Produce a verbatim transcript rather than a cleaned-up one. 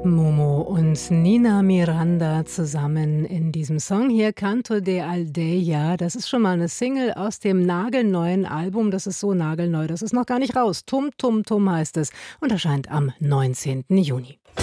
Momo und Nina Miranda zusammen in diesem Song hier, Canto de Aldeia. Das ist schon mal eine Single aus dem nagelneuen Album. Das ist so nagelneu, das ist noch gar nicht raus. Tum Tum Tum heißt es und erscheint am neunzehnten Juni.